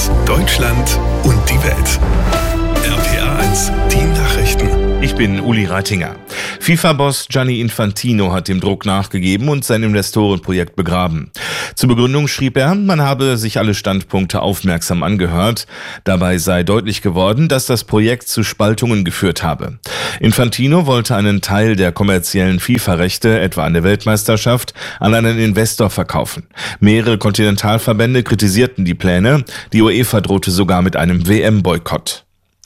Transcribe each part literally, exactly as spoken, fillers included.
Deutschland und die Welt. R P R eins, die Nachrichten. Ich bin Uli Reitinger. FIFA-Boss Gianni Infantino hat dem Druck nachgegeben und sein Investorenprojekt begraben. Zur Begründung schrieb er, man habe sich alle Standpunkte aufmerksam angehört. Dabei sei deutlich geworden, dass das Projekt zu Spaltungen geführt habe. Infantino wollte einen Teil der kommerziellen FIFA-Rechte, etwa an der Weltmeisterschaft, an einen Investor verkaufen. Mehrere Kontinentalverbände kritisierten die Pläne. Die UEFA drohte sogar mit einem W M-Boykott.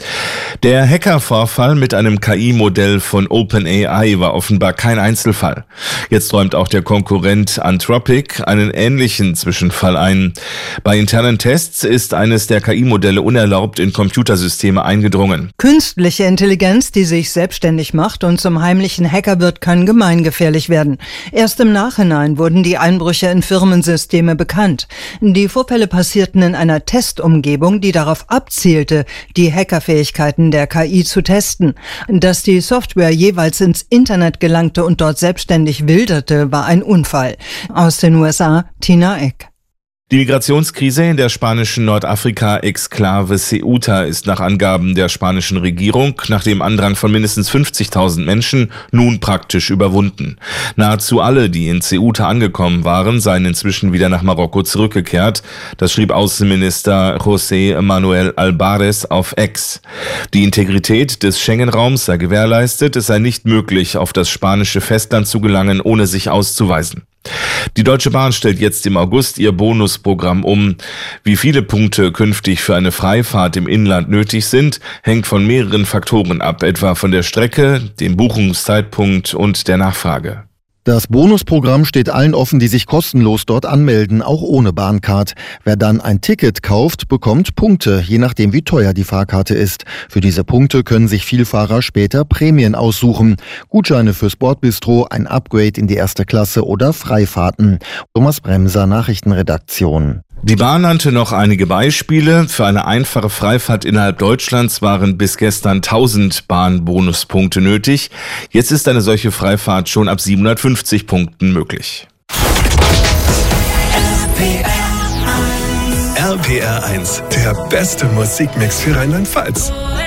Der Hackervorfall mit einem K I-Modell von OpenAI war offenbar kein Einzelfall. Jetzt räumt auch der Konkurrent Anthropic einen ähnlichen Zwischenfall ein. Bei internen Tests ist eines der K I-Modelle unerlaubt in Computersysteme eingedrungen. Künstliche Intelligenz, die sich selbstständig macht und zum heimlichen Hacker wird, kann gemeingefährlich werden. Erst im Nachhinein wurden die Einbrüche in Firmensysteme bekannt. Die Vorfälle passierten in einer Testumgebung, die darauf abzielte, die Hackerfähigkeiten der K I zu testen. Dass die Software jeweils ins Internet gelangte und dort selbstständig wilderte, war ein Unfall. Aus den U S A, Tina Eck. Die Migrationskrise in der spanischen Nordafrika-Exklave Ceuta ist nach Angaben der spanischen Regierung nach dem Andrang von mindestens fünfzigtausend Menschen nun praktisch überwunden. Nahezu alle, die in Ceuta angekommen waren, seien inzwischen wieder nach Marokko zurückgekehrt. Das schrieb Außenminister José Manuel Albares auf X. Die Integrität des Schengen-Raums sei gewährleistet, es sei nicht möglich, auf das spanische Festland zu gelangen, ohne sich auszuweisen. Die Deutsche Bahn stellt jetzt im August ihr Bonusprogramm um. Wie viele Punkte künftig für eine Freifahrt im Inland nötig sind, hängt von mehreren Faktoren ab, etwa von der Strecke, dem Buchungszeitpunkt und der Nachfrage. Das Bonusprogramm steht allen offen, die sich kostenlos dort anmelden, auch ohne Bahncard. Wer dann ein Ticket kauft, bekommt Punkte, je nachdem wie teuer die Fahrkarte ist. Für diese Punkte können sich Vielfahrer später Prämien aussuchen. Gutscheine fürs Bordbistro, ein Upgrade in die erste Klasse oder Freifahrten. Thomas Bremser, Nachrichtenredaktion. Die Bahn nannte noch einige Beispiele. Für eine einfache Freifahrt innerhalb Deutschlands waren bis gestern tausend Bahnbonuspunkte nötig. Jetzt ist eine solche Freifahrt schon ab siebenhundertfünfzig Punkten möglich. R P R eins, der beste Musikmix für Rheinland-Pfalz.